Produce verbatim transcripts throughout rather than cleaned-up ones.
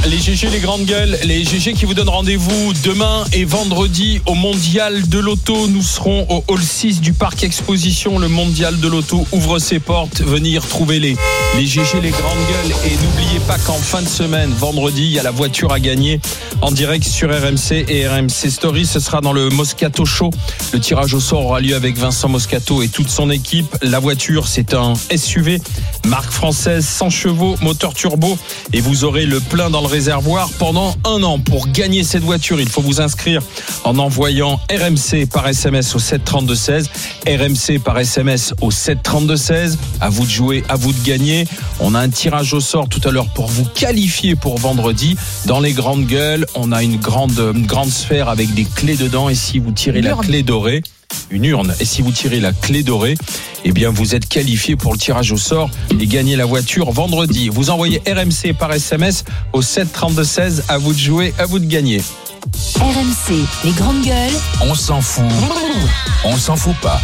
Les G G, les grandes gueules, les G G qui vous donnent rendez-vous demain et vendredi au Mondial de l'Auto. Nous serons au Hall six du Parc Exposition. Le Mondial de l'Auto ouvre ses portes. Venez retrouver les, les G G, les grandes gueules. Et n'oubliez pas qu'en fin de semaine, vendredi, il y a la voiture à gagner en direct sur R M C et R M C Story. Ce sera dans le Moscato Show. Le tirage au sort aura lieu avec Vincent Moscato et toute son équipe. La voiture, c'est un S U V, marque française, cent chevaux, moteur turbo. Et vous aurez le plein dans le réservoir pendant un an. Pour gagner cette voiture, il faut vous inscrire en envoyant R M C par S M S au sept trente-deux seize. R M C par S M S au sept trente-deux seize. À vous de jouer, à vous de gagner. On a un tirage au sort tout à l'heure pour vous qualifier pour vendredi. Dans les grandes gueules, on a une grande, une grande sphère avec des clés dedans. Et si vous tirez la clé dorée, une urne, et si vous tirez la clé dorée, eh bien vous êtes qualifié pour le tirage au sort et gagner la voiture vendredi. Vous envoyez R M C par S M S au sept trente-deux seize. À vous de jouer, à vous de gagner. R M C, les grandes gueules. On s'en fout. On s'en fout pas.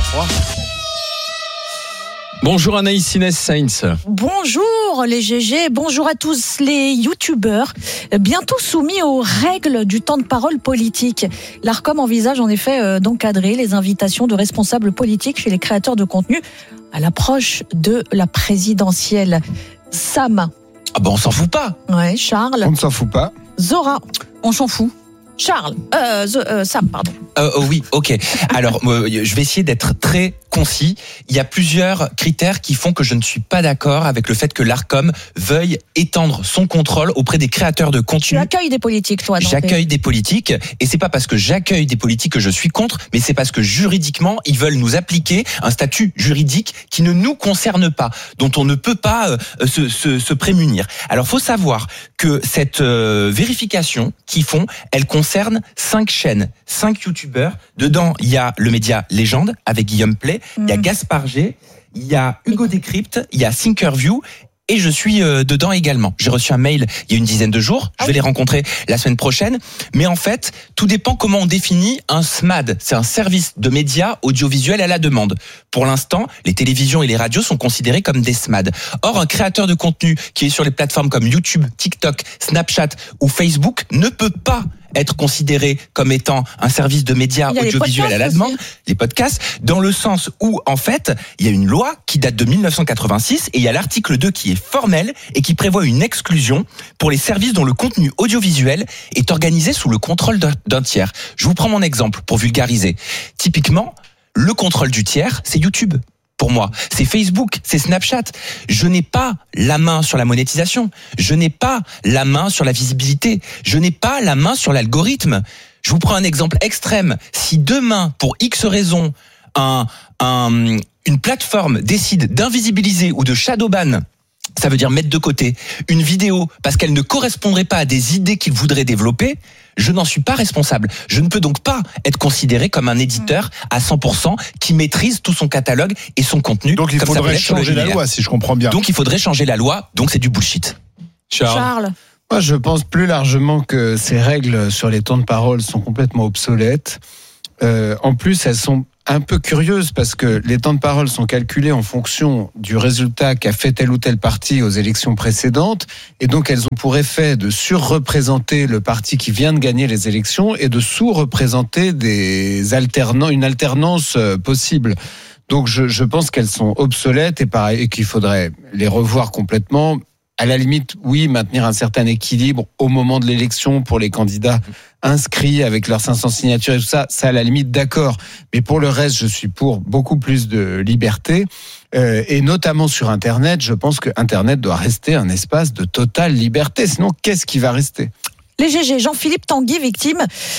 Bonjour Anaïs Inès Sainz. Bonjour les G G, bonjour à tous les youtubeurs, bientôt soumis aux règles du temps de parole politique. L'Arcom envisage en effet d'encadrer les invitations de responsables politiques chez les créateurs de contenu à l'approche de la présidentielle. Sam. Ah ben on s'en fout pas. Ouais, Charles. On ne s'en fout pas. Zora. On s'en fout. Charles. Euh, euh, Sam, pardon. Euh, oui, ok. Alors, euh, je vais essayer d'être très concis. Il y a plusieurs critères qui font que je ne suis pas d'accord avec le fait que l'Arcom veuille étendre son contrôle auprès des créateurs de contenu. Tu accueilles des politiques, toi. J'accueille des politiques, et c'est pas parce que j'accueille des politiques que je suis contre, mais c'est parce que juridiquement, ils veulent nous appliquer un statut juridique qui ne nous concerne pas, dont on ne peut pas euh, se, se, se prémunir. Alors, faut savoir que cette euh, vérification qu'ils font, elle concerne cinq chaînes, cinq youtubeurs. Dedans, il y a le média Légende avec Guillaume Play, il y a Gaspard G, il y a Hugo Décrypte, il y a Thinkerview. Et je suis euh, dedans également. J'ai reçu un mail il y a une dizaine de jours. Je vais les rencontrer la semaine prochaine. Mais en fait, tout dépend comment on définit un S M A D. C'est un service de médias audiovisuels à la demande. Pour l'instant, les télévisions et les radios sont considérés comme des S M A D. Or, un créateur de contenu qui est sur les plateformes comme YouTube, TikTok, Snapchat ou Facebook ne peut pas être considéré comme étant un service de médias audiovisuels à la demande, les podcasts, dans le sens où, en fait, il y a une loi qui date de dix-neuf cent quatre-vingt-six et il y a l'article deux qui est formel et qui prévoit une exclusion pour les services dont le contenu audiovisuel est organisé sous le contrôle d'un tiers. Je vous prends mon exemple pour vulgariser. Typiquement, le contrôle du tiers, c'est YouTube. Pour moi, c'est Facebook, c'est Snapchat. Je n'ai pas la main sur la monétisation. Je n'ai pas la main sur la visibilité. Je n'ai pas la main sur l'algorithme. Je vous prends un exemple extrême. Si demain, pour X raisons, un, un, une plateforme décide d'invisibiliser ou de shadowban, ça veut dire mettre de côté une vidéo parce qu'elle ne correspondrait pas à des idées qu'il voudrait développer, je n'en suis pas responsable. Je ne peux donc pas être considéré comme un éditeur à cent pour cent qui maîtrise tout son catalogue et son contenu. Donc il comme faudrait ça changer la loi, si je comprends bien. Donc il faudrait changer la loi, donc c'est du bullshit. Charles. Charles. Moi, je pense plus largement que ces règles sur les temps de parole sont complètement obsolètes. Euh, en plus, elles sont un peu curieuses parce que les temps de parole sont calculés en fonction du résultat qu'a fait telle ou telle parti aux élections précédentes, et donc elles ont pour effet de surreprésenter le parti qui vient de gagner les élections et de sous-représenter des alternants, une alternance possible. Donc je, je pense qu'elles sont obsolètes et, pareil, et qu'il faudrait les revoir complètement. À la limite, oui, maintenir un certain équilibre au moment de l'élection pour les candidats inscrits avec leurs cinq cents signatures et tout ça, ça à la limite d'accord. Mais pour le reste, je suis pour beaucoup plus de liberté. Euh, et notamment sur Internet, je pense que Internet doit rester un espace de totale liberté. Sinon, qu'est-ce qui va rester ? Les G G, Jean-Philippe Tanguy, victime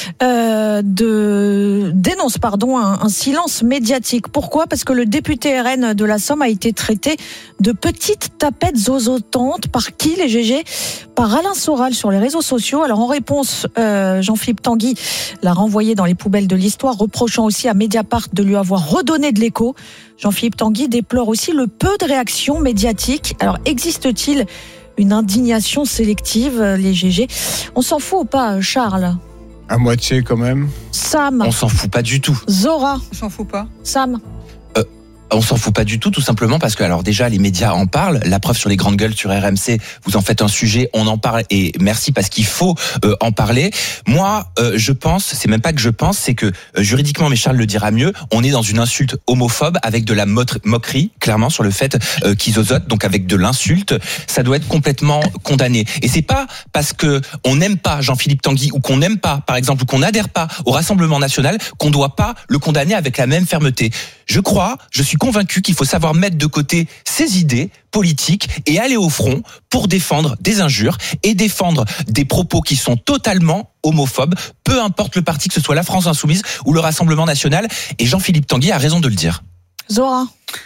euh, de dénonce pardon un, un silence médiatique. Pourquoi ? Parce que le député R N de la Somme a été traité de petite tapette zozotante par qui, les G G ? Par Alain Soral sur les réseaux sociaux. Alors en réponse, euh, Jean-Philippe Tanguy l'a renvoyé dans les poubelles de l'histoire, reprochant aussi à Mediapart de lui avoir redonné de l'écho. Jean-Philippe Tanguy déplore aussi le peu de réactions médiatiques. Alors existe-t-il une indignation sélective, les G G? On s'en fout ou pas, Charles? À moitié quand même. Sam. On s'en fout pas du tout. Zora. On s'en fout pas. Sam. Euh, On s'en fout pas du tout, tout simplement parce que, alors déjà, les médias en parlent. La preuve sur les grandes gueules sur R M C, vous en faites un sujet, on en parle et merci parce qu'il faut euh, en parler. Moi, euh, je pense, c'est même pas que je pense, c'est que euh, juridiquement, mais Charles le dira mieux, on est dans une insulte homophobe avec de la moquerie, clairement, sur le fait euh, qu'ils osotent, donc avec de l'insulte. Ça doit être complètement condamné. Et c'est pas parce que on n'aime pas Jean-Philippe Tanguy ou qu'on n'aime pas, par exemple, ou qu'on n'adhère pas au Rassemblement national qu'on doit pas le condamner avec la même fermeté. Je crois, je suis convaincu qu'il faut savoir mettre de côté ses idées politiques et aller au front pour défendre des injures et défendre des propos qui sont totalement homophobes, peu importe le parti, que ce soit la France Insoumise ou le Rassemblement national. Et Jean-Philippe Tanguy a raison de le dire. Zora.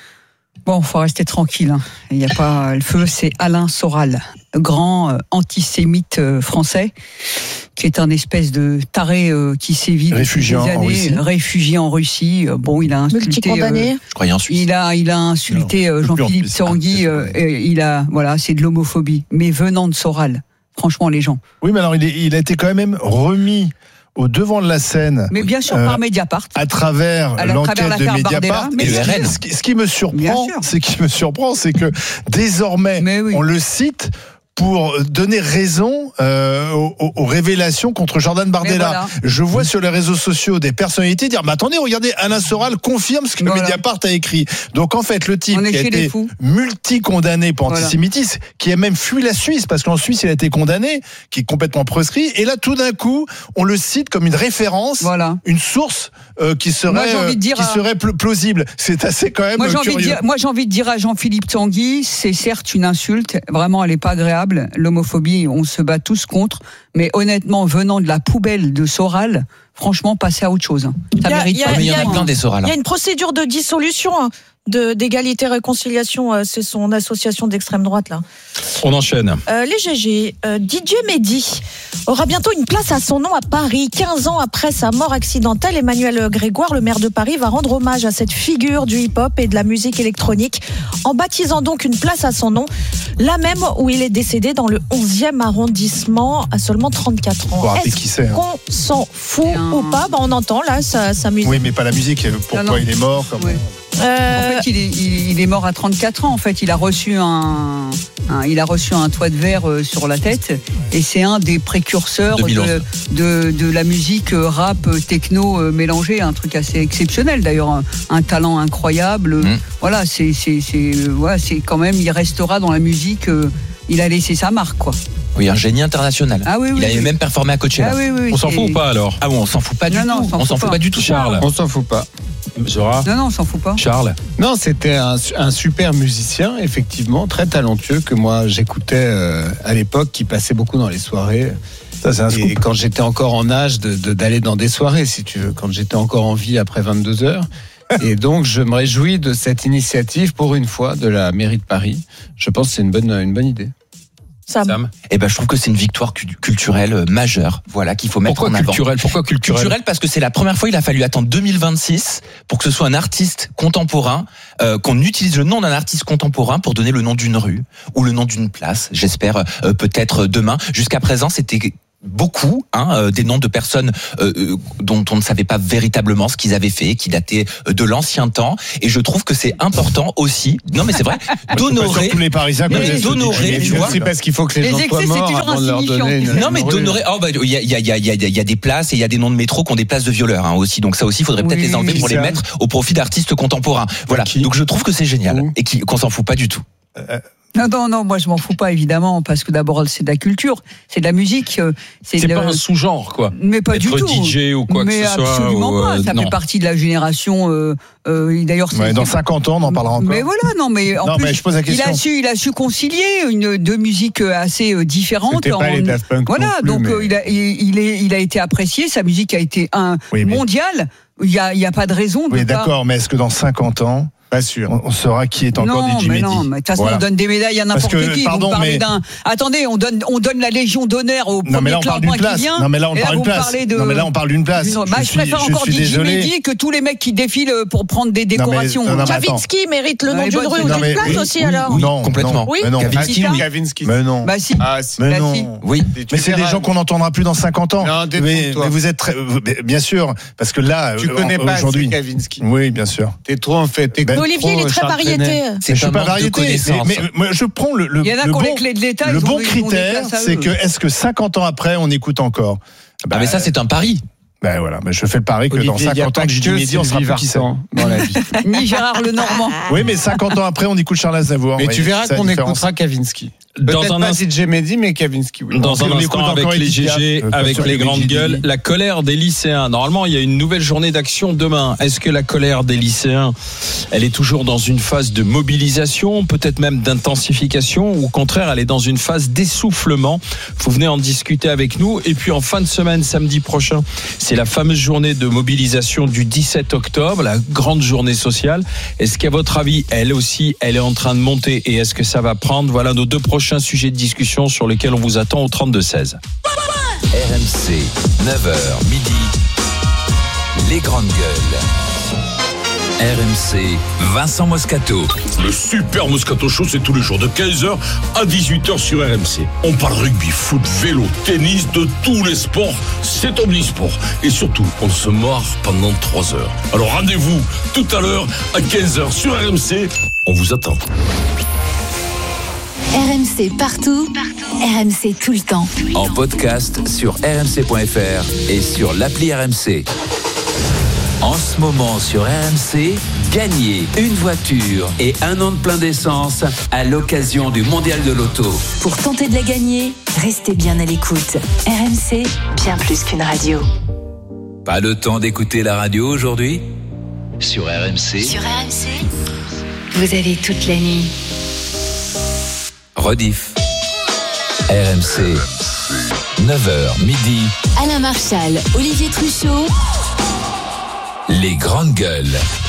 Bon, faut rester tranquille. Hein. Il n'y a pas le feu, c'est Alain Soral, grand euh, antisémite euh, français, qui est un espèce de taré euh, qui sévit depuis des années, réfugié en Russie. Euh, bon, il a insulté. Multicondamné. Euh, Je croyais en Suisse. Il a, il a insulté euh, Jean-Philippe Tanguy. Euh, il a, voilà, c'est de l'homophobie. Mais venant de Soral, franchement, les gens. Oui, mais alors il, est, il a été quand même remis au devant de la scène. Mais bien sûr, euh, par Mediapart. À travers à l'enquête travers de Mediapart. Mais et ce, qui, ce, qui, ce qui me surprend, c'est qui me surprend, c'est que désormais, oui. on le cite pour donner raison euh, aux, aux révélations contre Jordan Bardella. Voilà. Je vois sur les réseaux sociaux des personnalités dire « Mais attendez, regardez, Alain Soral confirme ce que voilà. Mediapart a écrit. » Donc en fait, le type qui a été multi-condamné pour voilà. antisémitisme, qui a même fui la Suisse, parce qu'en Suisse, il a été condamné, qui est complètement proscrit, et là, tout d'un coup, on le cite comme une référence, voilà. une source euh, qui serait, moi, euh, qui à... serait plausible. C'est assez quand même moi, j'ai curieux. Envie de dire, moi, j'ai envie de dire à Jean-Philippe Tanguy, c'est certes une insulte, vraiment, elle n'est pas agréable. L'homophobie, on se bat tous contre, mais honnêtement, venant de la poubelle de Soral, franchement, passer à autre chose. Ça mérite pas. Mais il y en a plein des Soral. Il y a une procédure de dissolution de, d'égalité réconciliation, c'est son association d'extrême droite là. On enchaîne. Euh, les G G, euh, D J Mehdi aura bientôt une place à son nom à Paris. quinze ans après sa mort accidentelle, Emmanuel Grégoire, le maire de Paris, va rendre hommage à cette figure du hip-hop et de la musique électronique en baptisant donc une place à son nom, la même où il est décédé dans le onzième arrondissement à seulement trente-quatre ans. Est-ce qui c'est, hein. qu'on s'en fout un... ou pas bah, on entend là sa, sa musique. Oui, mais pas la musique. Pourquoi non, non. il est mort comme... oui. Euh... En fait, il est, il, il est mort à trente-quatre ans. En fait, il a reçu un, un, il a reçu un toit de verre sur la tête, et c'est un des précurseurs de, de, de la musique rap, techno mélangée, un truc assez exceptionnel. D'ailleurs, un, un talent incroyable. Mmh. Voilà, c'est, c'est, c'est, voilà, c'est quand même, il restera dans la musique. Il a laissé sa marque, quoi. Oui, un génie international. Ah oui, oui, il avait oui. même performé à Coachella. Ah oui, oui, on s'en fout ou pas alors? Ah bon, on s'en fout pas du non, tout. Non, on s'en, on fout, s'en fout pas. pas du tout, Charles. On s'en fout pas. Zora. Non, non, on s'en fout pas. Charles. Non, c'était un, un super musicien, effectivement, très talentueux, que moi j'écoutais euh, à l'époque, qui passait beaucoup dans les soirées. Ça, c'est un scoop. Et quand j'étais encore en âge de, de, d'aller dans des soirées, si tu veux, quand j'étais encore en vie après vingt-deux heures. Et donc, je me réjouis de cette initiative, pour une fois, de la mairie de Paris. Je pense que c'est une bonne, une bonne idée. Sam. Sam. Eh ben, je trouve que c'est une victoire culturelle majeure, voilà, qu'il faut mettre Pourquoi en avant. Culturelle Pourquoi culturelle Culturelle parce que c'est la première fois, il a fallu attendre deux mille vingt-six pour que ce soit un artiste contemporain, euh, qu'on utilise le nom d'un artiste contemporain pour donner le nom d'une rue ou le nom d'une place. J'espère euh, peut-être demain. Jusqu'à présent, c'était beaucoup, hein, euh, des noms de personnes euh, dont on ne savait pas véritablement ce qu'ils avaient fait, qui dataient de l'ancien temps. Et je trouve que c'est important aussi. Non, mais c'est vrai, d'honorer. Tous les Parisiens mais d'honorer, tu vois. C'est parce qu'il faut que les, les gens soient morts avant de leur donner une. Non, mais d'honorer. Oh, bah, il y a, il y a, il y a, il y a, il y a des places et il y a des noms de métro qui ont des places de violeurs, hein, aussi. Donc ça aussi, il faudrait peut-être oui, les enlever pour ça. Les mettre au profit d'artistes contemporains. Voilà. Qui Donc je trouve que c'est génial Ouh. et qui, qu'on s'en fout pas du tout. Euh, Non, non, non, moi je m'en fous pas évidemment, parce que d'abord c'est de la culture, c'est de la musique. C'est, c'est le... pas un sous-genre, quoi. Mais pas Être du tout. D J ou quoi mais que ce soit. Mais absolument ou, pas, euh, ça non. fait partie de la génération. Euh, euh, d'ailleurs, ouais, dans cinquante ans, on en parlera encore. Mais voilà, non, mais en non, plus, mais je pose la question. il a su, il a su concilier une deux musiques assez différentes. C'était pas en... les Daft Punk voilà, non plus, donc mais... euh, il a, il, il, est, il a été apprécié, sa musique a été un oui, mais... mondiale. Il y a, il y a pas de raison. De oui, pas... d'accord, mais est-ce que dans cinquante ans Pas sûr. On, on saura qui est encore D J Mehdi. Non, mais de toute façon, voilà. On donne des médailles à n'importe que, qui. Pardon, vous mais... d'un... Attendez, on donne, on donne la Légion d'honneur au premier classement qui vient. Non, mais là, on parle d'une place. De... Non, mais là, on parle d'une place. Bah, je, je suis, préfère je encore D J Mehdi que tous les mecs qui défilent pour prendre des décorations. Non, mais, non, Kavinsky mérite le nom d'une rue ou d'une place aussi, alors. Non, complètement. Oui, Kavinsky. Mais non. Bah si. Mais non. Oui. Mais c'est des gens qu'on n'entendra plus dans cinquante ans. Mais vous êtes très, bien sûr, parce que là, tu connais pas aujourd'hui. Kavinsky. Oui, bien sûr. T'es trop en fait. Mais Olivier, il est très variété. C'est je suis pas variété. Mais, mais, mais moi, je prends le, le, il y en a le qui ont bon, les clés de l'État, le ils bon ont, critère, c'est que est-ce que cinquante ans après, on écoute encore? Bah, mais ça, c'est un pari. Ben voilà, ben je fais le pari que Olivier, dans cinquante ans que Gigi Mehdi, on sera plus qui c'est dans la vie. Ni Gérard Lenormand. Oui, mais cinquante ans après, on écoute Charles Aznavour. Mais tu verras qu'on écoutera Kavinsky. Dans Peut-être un pas instant, Gigi Mehdi, mais Kavinsky, oui. dans un on instant écoute avec encore les Edith G G, Piaf, avec pas sûr les que grandes Gigi gueules, Mehdi. la colère des lycéens. Normalement, il y a une nouvelle journée d'action demain. Est-ce que la colère des lycéens, elle est toujours dans une phase de mobilisation, peut-être même d'intensification, ou au contraire, elle est dans une phase d'essoufflement? Vous venez en discuter avec nous. Et puis en fin de semaine, samedi prochain, c'est la fameuse journée de mobilisation du dix-sept octobre, la grande journée sociale. Est-ce qu'à votre avis, elle aussi, elle est en train de monter, et est-ce que ça va prendre? Voilà nos deux prochains sujets de discussion sur lesquels on vous attend au trente-deux seize. R M C, neuf heures midi, les grandes gueules. R M C, Vincent Moscato. Le super Moscato Show, c'est tous les jours de quinze heures à dix-huit heures sur R M C. On parle rugby, foot, vélo, tennis, de tous les sports. C'est omnisport. Et surtout, on se marre pendant trois heures. Alors rendez-vous tout à l'heure à quinze heures sur R M C. On vous attend. R M C partout, partout. R M C tout le temps. En podcast sur r m c point f r et sur l'appli R M C. En ce moment sur R M C, gagnez une voiture et un an de plein d'essence à l'occasion du Mondial de l'Auto. Pour tenter de la gagner, restez bien à l'écoute. R M C, bien plus qu'une radio. Pas le temps d'écouter la radio aujourd'hui? Sur R M C. Sur R M C, vous avez toute la nuit. Rediff. R M C. neuf heures midi. Alain Marchal, Olivier Truchot. Les grandes gueules.